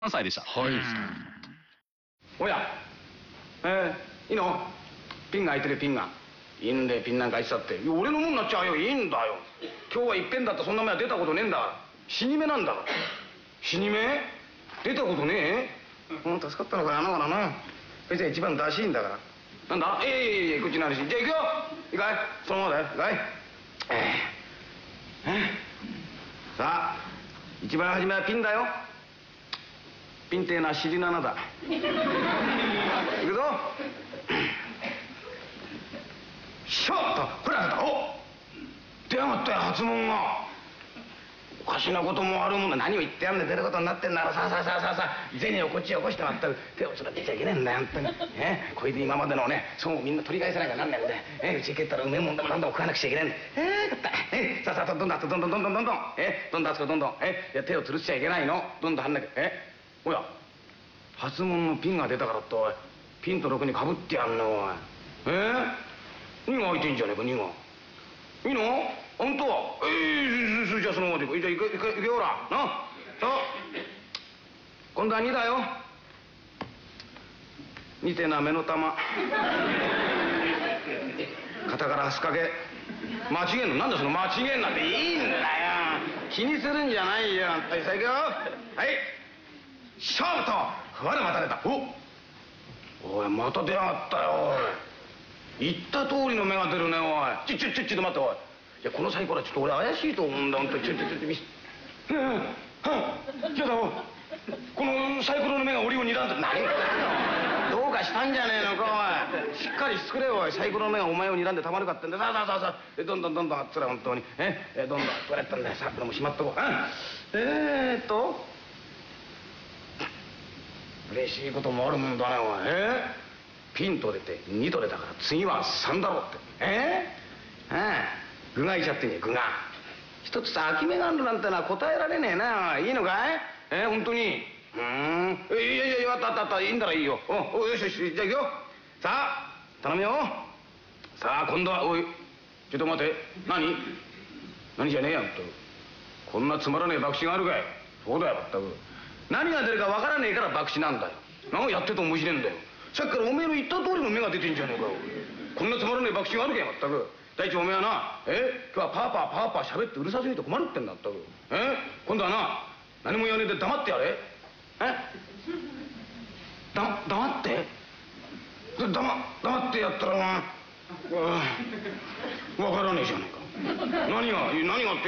3歳でした。 はい。 おや、いいの？ピンが空いてるピンが。いいんでピンなんか空いてたって。俺のもんになっちゃうよ。いいんだよ。今日はいっぺんだってそんな目は出たことねえんだから。死に目なんだから。死に目？出たことねえ？助かったのかな、だからな。そいつが一番出しいんだから。なんだ？こっちの話。じゃあ行くよ。いいかい？そのままだよ。いいかい？さあ、一番初めはピンだよ。ピンっていうのは尻の穴だ。いくぞ。しょっと、これあった。お！出やがったよ、発問が。おかしなこともあるもんだ。何を言ってやんねん。出ることになってんなら、さあ、銭をこっちへ起こしてまったく手をつらってちゃいけねえんだよ、本当に。これで今までのね、そうみんな取り返さなきゃなんねんで。うちへ帰ったらうめえもんでも何でも食わなくちゃいけねえんだ。さあ、どんどんあつこどんどん。手をつるしちゃいけないの。どんどんはんなきゃ。おや、発問のピンが出たからっておい、ピンと6にかぶってやんのおい。2が開いてんじゃねえか、2が。いいの？本当は？じゃあそのままで行く。じゃあ行くよ、ほら。な？さあ。今度は2だよ。2てえのは目の玉。肩から足掛け。間違えんの？なんだその間違えんなんて。いいんだよ。気にするんじゃないよ。さあ行くよ。はい。勝負と。ほらまた出た。おい、また出やがったよ、おい。言った通りの目が出るね、おい。ちょっと待って、おい。いや、このサイコロはちょっと俺怪しいと思うんだ、ほんとに。ちょっと見せ。やだ、おい。このサイコロの目が俺を睨んでる。何言ってんの？どうかしたんじゃねえのか、おい。しっかり作れよ、おい。サイコロの目がお前を睨んでたまるかってんだ。さあ。どんどんあっつら、本当に。どんどんこうやったんだよ。さあ、これもしまっとこう。嬉しいこともあるもんだね、おい。ピンと出て2と出たから次は3だろうって。具が空いちゃってんね、具が。一つ空き目があるなんてのは答えられねえな。いいのかい？本当に。いや、あった、いいんだらいいよ。よし、じゃあ行くよ。さあ、頼むよ。さあ、今度は、おい、ちょっと待て。何じゃねえやんと。こんなつまらねえ博打があるかい。そうだよ、まったく。何が出るかわからねえから博打なんだよ。やってて面白いんだよ。さっきからおめえの言った通りの目が出てんじゃねえかよ。こんなつまらねえ博打があるかい、まったく。第一おめえはな、今日はパーパー喋ってうるさすぎて困るってんだ、まったく。今度はな、何も言わねえで黙ってやれ。黙って黙ってやったらな、わからねえじゃねえか。何がって、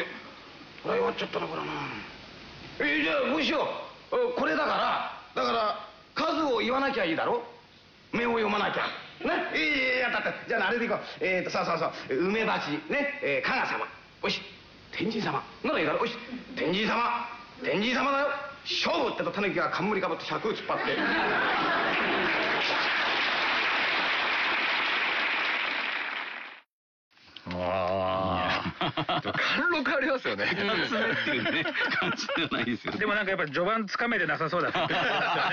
これ弱っちゃったな、これな。じゃあこうしよう。これだから数を言わなきゃいいだろ。目を読まなきゃね。やった。じゃああれでいこう。そう梅鉢ね、加賀様、よし天神様ならいいだろ。よし天神様だよ。勝負ってとタヌキが冠かぶって尺を突っ張って貫禄ありますよね。 2つ目っていうね感じじゃないですよ。 でもなんかやっぱ序盤つかめてなさそうだったね。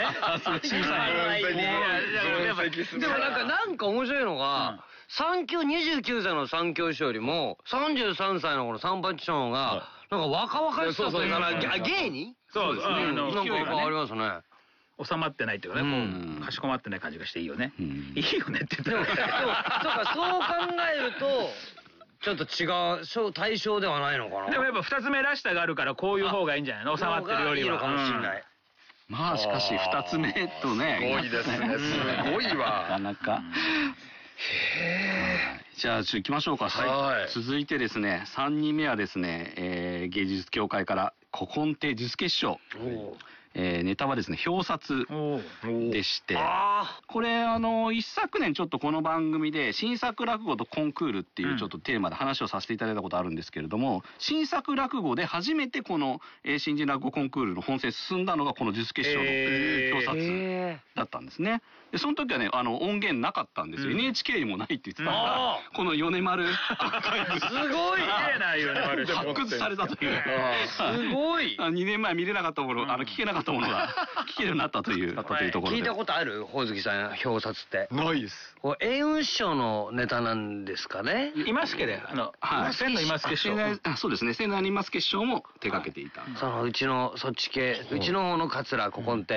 でもなんか面白いのが、29歳の三教師匠よりも33歳のこの三八師匠がなんか若々しさというかな、芸にそうですね。 なんか変わりますね。 収まってないっていうかね、こうかしこまってない感じがしていいよね。いいよねって言ったら。 そう考えるとちょっと違う対象ではないのかな。 でもやっぱ2つ目らしさがあるからこういう方がいいんじゃないの？収まってるよりは。いいのかもしれない。 まあしかし2つ目とね。 すごいですね。すごいわ。 なかなか。じゃあ行きましょうか。続いてですね、3人目はですね、芸術協会から古今亭術決勝。ネタはですね、表札でして、これ一昨年ちょっとこの番組で新作落語とコンクールっていうちょっとテーマで話をさせていただいたことあるんですけれども、新作落語で初めてこの新人落語コンクールの本戦進んだのがこの術決勝の表札だったんですね。でその時はね音源なかったんですよ。NHK にもないって言ってたからこの米丸アーカイブすごいな米丸発掘されたという。 すごい。 2年前見れなかったもの聞けなかったものが聞けるようになったというところで。 聞いたことある？ほおずきさん表札って。 ないです。 これ円雲師匠のネタなんですかね。 今助で千の今助師匠。 そうですね。千の今助師匠も手掛けていた。 うちのそっち系うちの方の桂古今亭